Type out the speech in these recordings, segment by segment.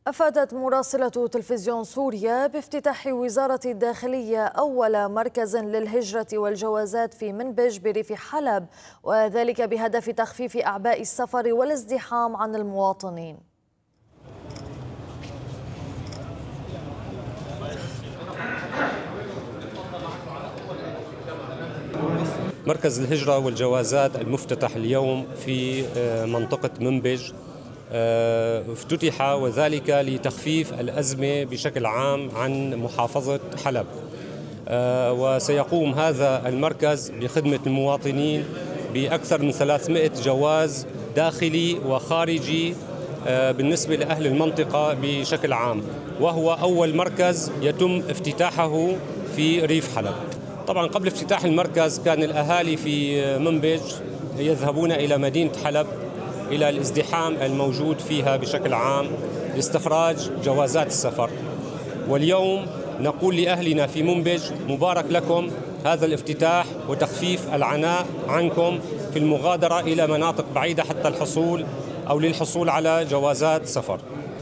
أفادت مراسلة تلفزيون سوريا بافتتاح وزارة الداخلية أول مركز للهجرة والجوازات في منبج بريف حلب، وذلك بهدف تخفيف أعباء السفر والازدحام عن المواطنين. مركز الهجرة والجوازات المفتتح اليوم في منطقة منبج افتتح وذلك لتخفيف الأزمة بشكل عام عن محافظة حلب، وسيقوم هذا المركز بخدمة المواطنين بأكثر من 300 جواز داخلي وخارجي بالنسبة لأهل المنطقة بشكل عام، وهو أول مركز يتم افتتاحه في ريف حلب. طبعا قبل افتتاح المركز كان الأهالي في منبج يذهبون إلى مدينة حلب إلى الازدحام الموجود فيها بشكل عام لاستخراج جوازات السفر، واليوم نقول لأهلنا في منبج مبارك لكم هذا الافتتاح وتخفيف العناء عنكم في المغادرة إلى مناطق بعيدة حتى الحصول أو للحصول على جوازات سفر.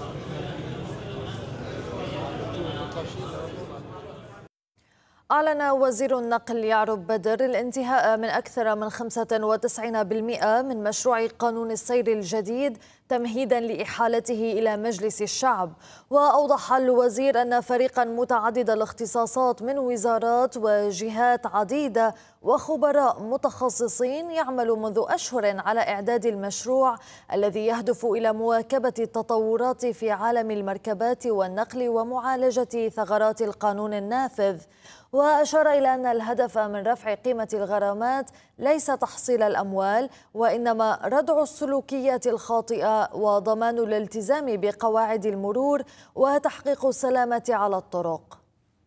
أعلن وزير النقل يعرب بدر الانتهاء من أكثر من 95% من مشروع قانون السير الجديد تمهيدا لإحالته إلى مجلس الشعب. وأوضح الوزير أن فريقا متعدد الاختصاصات من وزارات وجهات عديدة وخبراء متخصصين يعمل منذ أشهر على إعداد المشروع الذي يهدف إلى مواكبة التطورات في عالم المركبات والنقل ومعالجة ثغرات القانون النافذ. وأشار إلى أن الهدف من رفع قيمة الغرامات ليس تحصيل الأموال، وإنما ردع السلوكيات الخاطئة وضمان الالتزام بقواعد المرور وتحقيق السلامة على الطرق.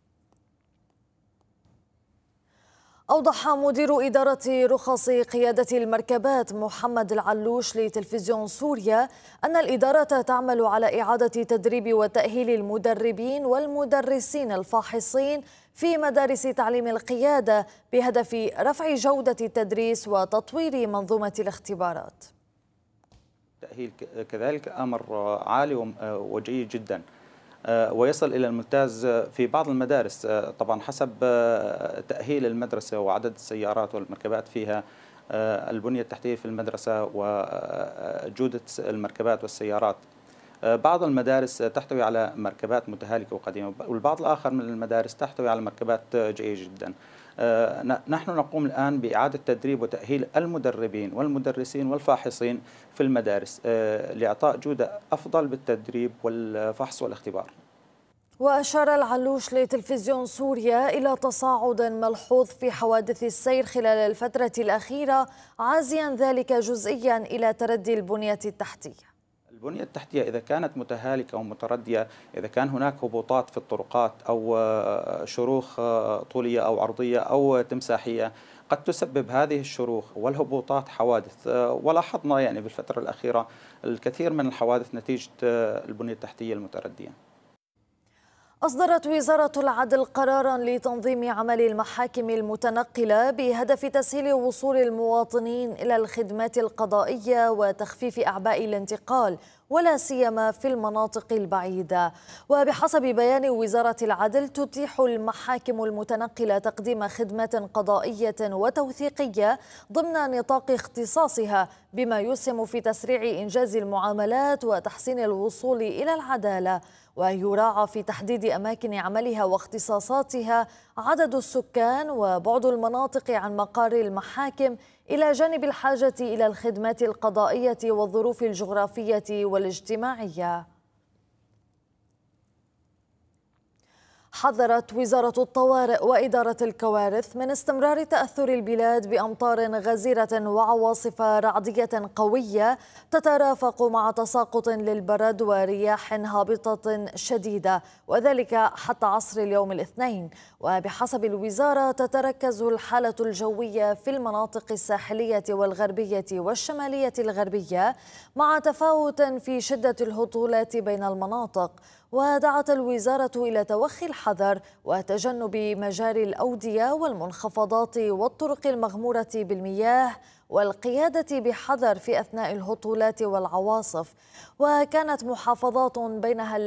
أوضح مدير إدارة رخص قيادة المركبات محمد العلوش لتلفزيون سوريا أن الإدارة تعمل على إعادة تدريب وتأهيل المدربين والمدرسين الفاحصين في مدارس تعليم القيادة بهدف رفع جودة التدريس وتطوير منظومة الاختبارات. التأهيل كذلك أمر عالي وجيد جدا، ويصل إلى الممتاز في بعض المدارس، طبعا حسب تأهيل المدرسة وعدد السيارات والمركبات فيها، البنية التحتية في المدرسة وجودة المركبات والسيارات. بعض المدارس تحتوي على مركبات متهالكة وقديمة، والبعض الآخر من المدارس تحتوي على مركبات جيدة جدا. نحن نقوم الآن بإعادة تدريب وتأهيل المدربين والمدرسين والفاحصين في المدارس لإعطاء جودة أفضل بالتدريب والفحص والاختبار. وأشار العلوش لتلفزيون سوريا إلى تصاعد ملحوظ في حوادث السير خلال الفترة الأخيرة، عازيا ذلك جزئيا إلى تردي البنية التحتية. البنية التحتية إذا كانت متهالكة أو متردية، إذا كان هناك هبوطات في الطرقات أو شروخ طولية أو عرضية أو تمساحية، قد تسبب هذه الشروخ والهبوطات حوادث. ولاحظنا يعني بالفترة الأخيرة الكثير من الحوادث نتيجة البنية التحتية المتردية. أصدرت وزارة العدل قراراً لتنظيم عمل المحاكم المتنقلة بهدف تسهيل وصول المواطنين إلى الخدمات القضائية وتخفيف أعباء الانتقال، ولا سيما في المناطق البعيدة. وبحسب بيان وزارة العدل تتيح المحاكم المتنقلة تقديم خدمات قضائية وتوثيقية ضمن نطاق اختصاصها، بما يسهم في تسريع إنجاز المعاملات وتحسين الوصول إلى العدالة. ويراعى في تحديد أماكن عملها واختصاصاتها عدد السكان وبعد المناطق عن مقار المحاكم، إلى جانب الحاجة إلى الخدمات القضائية والظروف الجغرافية والاجتماعية. حذرت وزارة الطوارئ وإدارة الكوارث من استمرار تأثر البلاد بأمطار غزيرة وعواصف رعدية قوية تترافق مع تساقط للبرد ورياح هابطة شديدة، وذلك حتى عصر اليوم الاثنين. وبحسب الوزارة تتركز الحالة الجوية في المناطق الساحلية والغربية والشمالية الغربية، مع تفاوت في شدة الهطولات بين المناطق. ودعت الوزارة إلى توخي الحذر وتجنب مجاري الأودية والمنخفضات والطرق المغمورة بالمياه، والقيادة بحذر في أثناء الهطولات والعواصف. وكانت محافظات بينها